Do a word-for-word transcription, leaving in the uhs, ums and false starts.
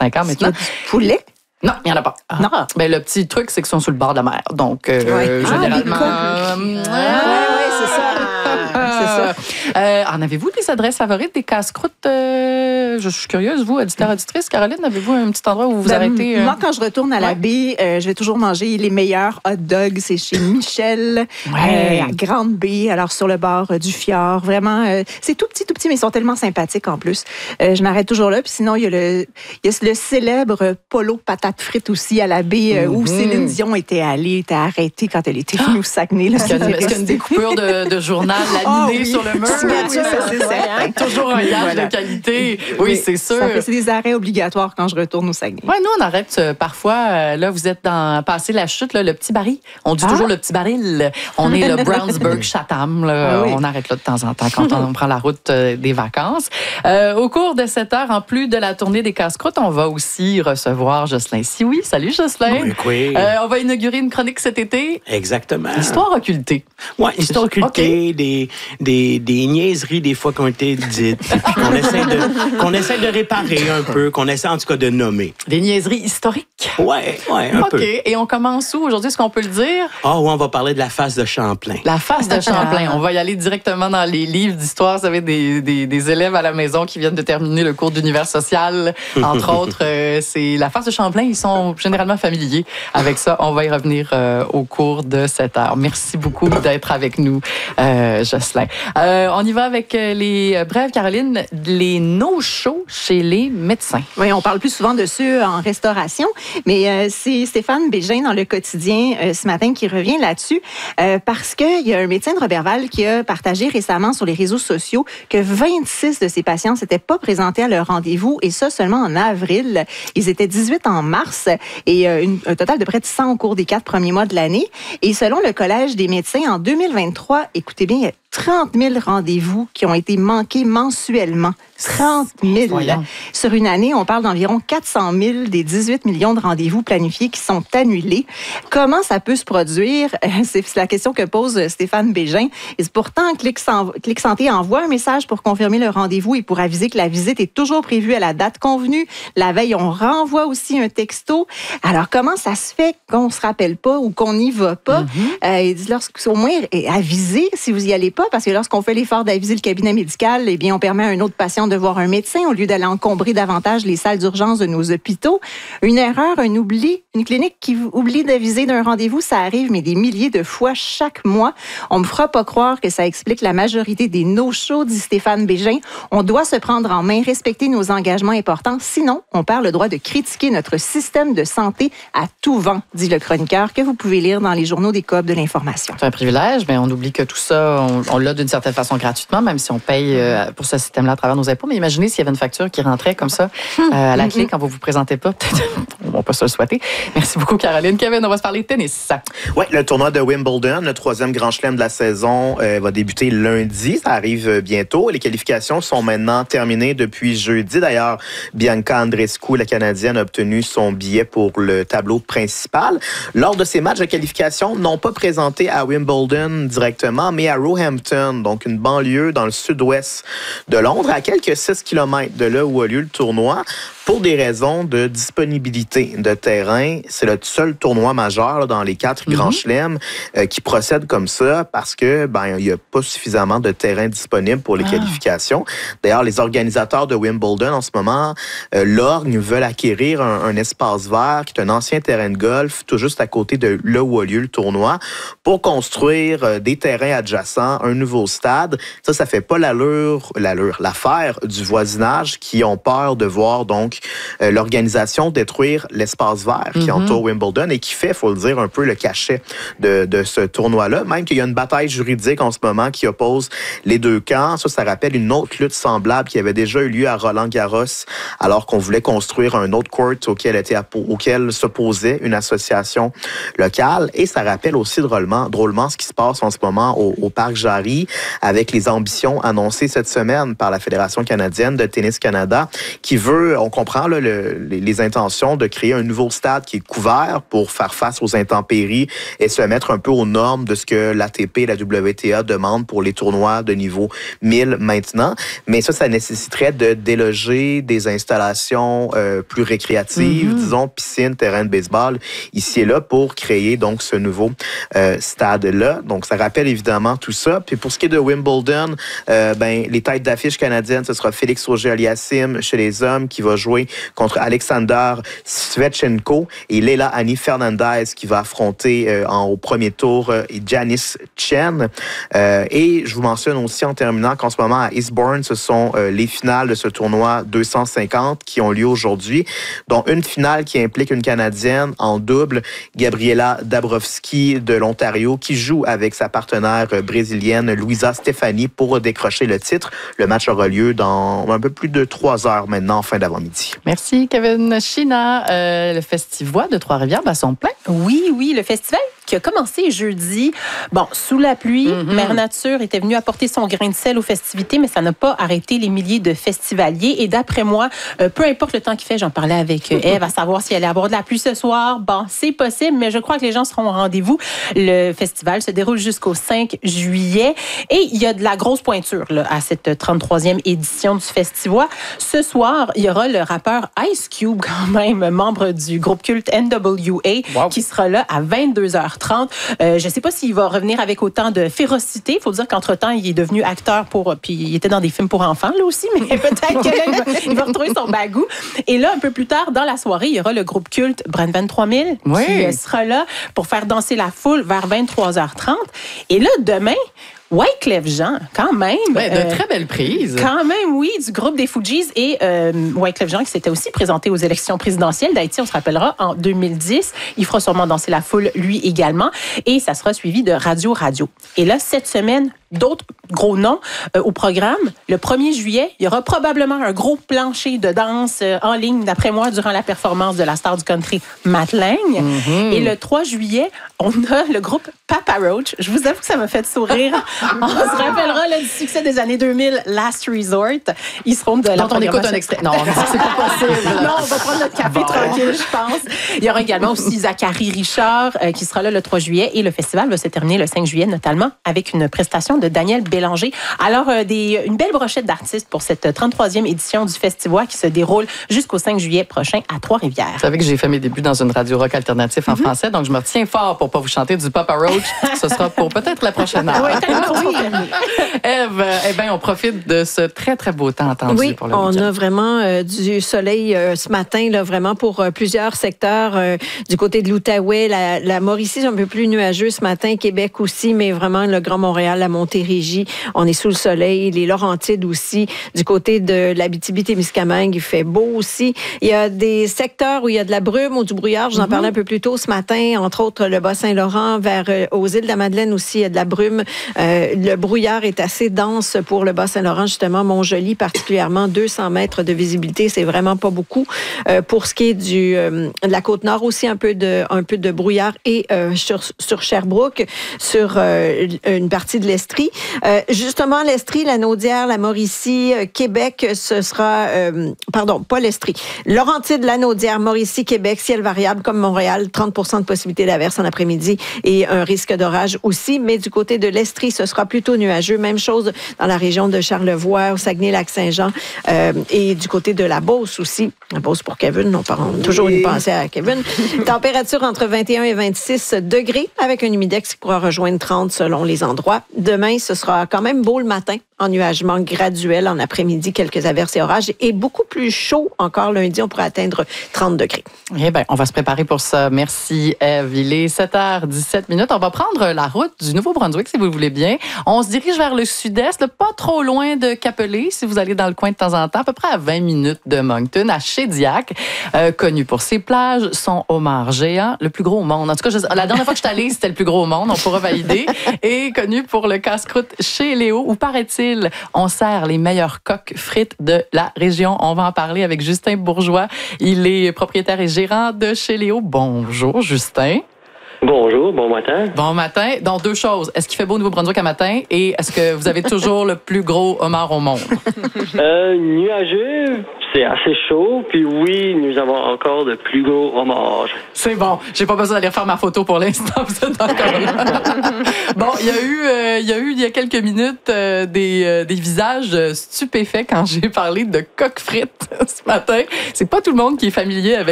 cinq ans maintenant. Du poulet? Non, il n'y en a pas. Non. Ben, le petit truc, c'est qu'ils sont sur le bord de la mer. Donc, euh, ouais. généralement... Ah, euh, ouais, ouais, c'est ça. C'est ça. Euh, en avez-vous des adresses favorites, des casse-croûtes? Euh, je suis curieuse, vous, auditeur, auditrice. Caroline, avez-vous un petit endroit où vous vous Ben, arrêtez? Euh... Moi, quand je retourne à la ouais. baie, euh, je vais toujours manger les meilleurs hot dogs. C'est chez Michel, ouais. euh, à Grande Baie, alors sur le bord euh, du fjord. Vraiment, euh, c'est tout petit, tout petit, mais ils sont tellement sympathiques en plus. Euh, je m'arrête toujours là. Puis sinon, il y a le, il y a le célèbre polo patate frite aussi à la baie, euh, mm-hmm. où Céline Dion était allée, était arrêtée quand elle était venue au Saguenay. Là, Est-ce qu'il y a une, est-ce qu'il y a une découpure de, de journal laminé oh, oui. sur le mur? Oui, ça, c'est certain. Toujours un gage voilà. de qualité. Oui, oui c'est sûr. Ça fait, c'est des arrêts obligatoires quand je retourne au Saguenay. Oui, nous, on arrête euh, parfois. Euh, là, vous êtes dans passé la chute, là, le petit baril. On dit ah. toujours le petit baril. On est le Brownsburg-Chatham. Ah, oui. On arrête là de temps en temps quand on prend la route euh, des vacances. Euh, au cours de cette heure, en plus de la tournée des casse-croûtes, on va aussi recevoir Jocelyn Sioui. Salut, Jocelyn. Oui, oui. Euh, on va inaugurer une chronique cet été. Exactement. Histoire occultée. Oui, histoire occultée, okay. des, des, des niaiseries des fois qui ont été dites, puis qu'on essaie de, qu'on essaie de réparer un peu, qu'on essaie en tout cas de nommer. Des niaiseries historiques? Oui, oui, un okay. peu. OK, et on commence où aujourd'hui? Est-ce qu'on peut le dire? Ah oui, on va parler de la face de Champlain. La face de Champlain. On va y aller directement dans les livres d'histoire. Vous savez, des, des, des élèves à la maison qui viennent de terminer le cours d'univers social, entre autres. Euh, c'est la face de Champlain. Ils sont généralement familiers avec ça. On va y revenir euh, au cours de cette heure. Merci beaucoup d'être avec nous, euh, Jocelyn. Euh, on y va avec les brèves, Caroline. Les no-shows chez les médecins. Oui, on parle plus souvent de ceux en restauration, mais euh, c'est Stéphane Bégin dans Le Quotidien euh, ce matin qui revient là-dessus euh, parce qu'il y a un médecin de Roberval qui a partagé récemment sur les réseaux sociaux que vingt-six de ses patients ne s'étaient pas présentés à leur rendez-vous et ça seulement en avril. Ils étaient dix-huit en mars et euh, une, un total de près de cent au cours des quatre premiers mois de l'année. Et selon le Collège des médecins, en deux mille vingt-trois, écoutez bien, il y a trente mille rendez-vous qui ont été manqués mensuellement. trente mille. Voyons. Sur une année, on parle d'environ quatre cent mille des dix-huit millions de rendez-vous planifiés qui sont annulés. Comment ça peut se produire? C'est la question que pose Stéphane Bégin. Et pourtant, Clic Santé envoie un message pour confirmer le rendez-vous et pour aviser que la visite est toujours prévue à la date convenue. La veille, on renvoie aussi un texto. Alors, comment ça se fait qu'on ne se rappelle pas ou qu'on n'y va pas? Mm-hmm. Euh, lorsqu'au moins, aviser si vous n'y allez pas, parce que lorsqu'on fait l'effort d'aviser le cabinet médical, eh bien, on permet à un autre patient de voir un médecin au lieu d'aller encombrer davantage les salles d'urgence de nos hôpitaux. Une erreur, un oubli, une clinique qui oublie d'aviser d'un rendez-vous, ça arrive, mais des milliers de fois chaque mois. On me fera pas croire que ça explique la majorité des no-shows, dit Stéphane Bégin. On doit se prendre en main, respecter nos engagements importants, sinon on perd le droit de critiquer notre système de santé à tout vent, dit le chroniqueur, que vous pouvez lire dans les journaux des Coop de l'information. C'est un privilège, mais on oublie que tout ça, on, on l'a d'une certaine façon gratuitement, même si on paye euh, pour ce système-là à travers nos impôts. Mais imaginez s'il y avait une facture qui rentrait comme ça euh, à la clé quand vous ne vous présentez pas. Peut-être, on va pas se le souhaiter. Merci beaucoup, Caroline. Kevin, on va se parler de tennis. Oui, le tournoi de Wimbledon, le troisième grand chelem de la saison, euh, va débuter lundi. Ça arrive bientôt. Les qualifications sont maintenant terminées depuis jeudi. D'ailleurs, Bianca Andreescu, la Canadienne, a obtenu son billet pour le tableau principal. Lors de ces matchs de qualification, non pas présentés à Wimbledon directement, mais à Roehampton, donc une banlieue dans le sud-ouest de Londres, à quelques six kilomètres de là où a lieu le tournoi. Pour des raisons de disponibilité de terrain, c'est le seul tournoi majeur là, dans les quatre mm-hmm. grands chelems euh, qui procède comme ça parce que ben il y a pas suffisamment de terrain disponible pour les ah. qualifications. D'ailleurs, les organisateurs de Wimbledon en ce moment, euh, l'Orgne, veulent acquérir un, un espace vert qui est un ancien terrain de golf tout juste à côté de là où a lieu le tournoi pour construire euh, des terrains adjacents, un nouveau stade. Ça, ça fait pas l'allure, l'allure, l'affaire du voisinage qui ont peur de voir donc Euh, l'organisation détruire l'espace vert qui mm-hmm. entoure Wimbledon et qui fait, il faut le dire, un peu le cachet de, de ce tournoi-là. Même qu'il y a une bataille juridique en ce moment qui oppose les deux camps. Ça, ça rappelle une autre lutte semblable qui avait déjà eu lieu à Roland-Garros alors qu'on voulait construire un autre court auquel, était, auquel s'opposait une association locale. Et ça rappelle aussi drôlement, drôlement ce qui se passe en ce moment au, au Parc Jarry avec les ambitions annoncées cette semaine par la Fédération canadienne de tennis Canada qui veut, on comprend là, le, les, les intentions de créer un nouveau stade qui est couvert pour faire face aux intempéries et se mettre un peu aux normes de ce que l'A T P et la W T A demandent pour les tournois de niveau mille maintenant. Mais ça, ça nécessiterait de déloger des installations euh, plus récréatives, mm-hmm. disons piscine, terrain de baseball, ici et là, pour créer donc ce nouveau euh, stade-là. Donc, ça rappelle évidemment tout ça. Puis pour ce qui est de Wimbledon, euh, ben les têtes d'affiche canadiennes, ce sera Félix Auger-Aliassime chez les hommes qui va jouer contre Alexander Svechchenko et Leila Annie Fernandez qui va affronter euh, en, au premier tour euh, Janice Chen. Euh, et je vous mentionne aussi en terminant qu'en ce moment à Eastbourne, ce sont euh, les finales de ce tournoi deux cent cinquante qui ont lieu aujourd'hui, dont une finale qui implique une Canadienne en double, Gabriela Dabrowski de l'Ontario, qui joue avec sa partenaire brésilienne Luisa Stefani pour décrocher le titre. Le match aura lieu dans un peu plus de trois heures maintenant, en fin d'avant-midi. Merci, Kevin. China, euh, le Festivois de Trois-Rivières bat son plein. Oui, oui, le festival qui a commencé jeudi. Bon, sous la pluie, mm-hmm. Mère Nature était venue apporter son grain de sel aux festivités, mais ça n'a pas arrêté les milliers de festivaliers. Et d'après moi, euh, peu importe le temps qu'il fait, j'en parlais avec Ève, à savoir si elle allait avoir de la pluie ce soir. Bon, c'est possible, mais je crois que les gens seront au rendez-vous. Le festival se déroule jusqu'au cinq juillet et il y a de la grosse pointure là, à cette trente-troisième édition du Festivois. Ce soir, il y aura le rappeur Ice Cube, quand même, membre du groupe culte N W A, wow. qui sera là à vingt-deux heures trente. Euh, je ne sais pas s'il va revenir avec autant de férocité. Il faut dire qu'entre-temps, il est devenu acteur pour... Puis il était dans des films pour enfants, là aussi, mais peut-être qu'il va, il va retrouver son bagou. Et là, un peu plus tard, dans la soirée, il y aura le groupe culte Brenvan trois mille oui. qui sera là pour faire danser la foule vers vingt-trois heures trente. Et là, demain... Wyclef Jean, quand même. Ben, de euh, très belles prises. Quand même, oui, du groupe des Fujis. Et euh, Wyclef Jean, qui s'était aussi présenté aux élections présidentielles d'Haïti, on se rappellera, en deux mille dix. Il fera sûrement danser la foule, lui également. Et ça sera suivi de Radio Radio. Et là, cette semaine, d'autres gros noms euh, au programme. Le premier juillet, il y aura probablement un gros plancher de danse euh, en ligne, d'après moi, durant la performance de la star du country, Matt Lang. Mm-hmm. Et le trois juillet, on a le groupe Papa Roach. Je vous avoue que ça m'a fait sourire. On se rappellera là, du succès des années deux mille, Last Resort. Ils seront de la Dont on écoute un extrait. Non, on dit que c'est pas possible. Non, on va prendre notre café bon. tranquille, je pense. Il y aura également aussi Zachary Richard euh, qui sera là le trois juillet. Et le festival va se terminer le cinq juillet, notamment avec une prestation de Daniel Bélanger. Alors, euh, des, une belle brochette d'artistes pour cette trente-troisième édition du Festivois qui se déroule jusqu'au cinq juillet prochain à Trois-Rivières. Vous savez que j'ai fait mes débuts dans une radio rock alternatif en mm-hmm. français, donc je me retiens fort pour pas vous chanter du Papa Roach. Ce sera pour peut-être la prochaine heure. Oui, Ève, eh bien, on profite de ce très, très beau temps attendu oui, pour le on week-end. a vraiment euh, du soleil euh, ce matin, là, vraiment pour euh, plusieurs secteurs. Euh, du côté de l'Outaouais, la, la Mauricie, c'est un peu plus nuageux ce matin, Québec aussi, mais vraiment le Grand Montréal, la Montérégie, on est sous le soleil. Les Laurentides aussi. Du côté de l'Abitibi-Témiscamingue, il fait beau aussi. Il y a des secteurs où il y a de la brume ou du brouillard. Je vous en mm-hmm. parlais un peu plus tôt ce matin, entre autres le Bas-Saint-Laurent, vers euh, aux îles de la Madeleine aussi, il y a de la brume. Euh, le brouillard est assez dense pour le Bas-Saint-Laurent, justement, Montjoly particulièrement, deux cents mètres de visibilité, c'est vraiment pas beaucoup. Euh, pour ce qui est du, euh, de la Côte-Nord aussi, un peu de, un peu de brouillard et euh, sur, sur Sherbrooke, sur euh, une partie de l'Estrie. Euh, justement, l'Estrie, la Naudière, la Mauricie, euh, Québec, ce sera, euh, pardon, pas l'Estrie, Laurentides, la Naudière, Mauricie, Québec, ciel variable comme Montréal, trente pour cent de possibilité d'averse en après-midi et un risque d'orage aussi, mais du côté de l'Estrie, ce sera plutôt nuageux. Même chose dans la région de Charlevoix, au Saguenay-Lac-Saint-Jean euh, et du côté de la Beauce aussi. La Beauce pour Kevin, on parle toujours une pensée à Kevin. Température entre vingt et un et vingt-six degrés avec un humidex qui pourra rejoindre trente selon les endroits. Demain, ce sera quand même beau le matin. Ennuagement graduel en après-midi, quelques averses et orages et beaucoup plus chaud encore lundi. On pourrait atteindre trente degrés. Eh bien, on va se préparer pour ça. Merci, Ève. Il est sept heures dix-sept minutes. On va prendre la route du Nouveau-Brunswick, si vous le voulez bien. On se dirige vers le sud-est, là, pas trop loin de Capelé, si vous allez dans le coin de temps en temps, à peu près à vingt minutes de Moncton, à Shediac, euh, connu pour ses plages, son homard géant, le plus gros au monde. En tout cas, je, la dernière fois que je suis allée, c'était le plus gros au monde, on pourra valider. Et connu pour le casse-croûte chez Léo, où paraît-il, on sert les meilleures coques frites de la région. On va en parler avec Justin Bourgeois. Il est propriétaire et gérant de chez Léo. Bonjour, Justin. Bonjour, bon matin. Bon matin. Donc, deux choses. Est-ce qu'il fait beau au Nouveau-Brunswick à matin? Et est-ce que vous avez toujours le plus gros homard au monde? Euh, nuageux, c'est assez chaud. Puis oui, nous avons encore de plus gros homards. C'est bon. J'ai pas besoin d'aller faire ma photo pour l'instant. Vous êtes encore là. Bon, il y a eu, euh, il y a eu, il y a quelques minutes, euh, des, euh, des visages stupéfaits quand j'ai parlé de coq frites ce matin. C'est pas tout le monde qui est familier avec